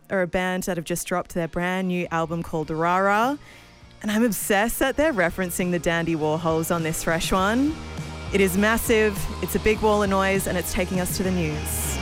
are a band that have just dropped their brand new album called Rara. And I'm obsessed that they're referencing the Dandy Warhols on this fresh one. It is massive, it's a big wall of noise, and it's taking us to the news.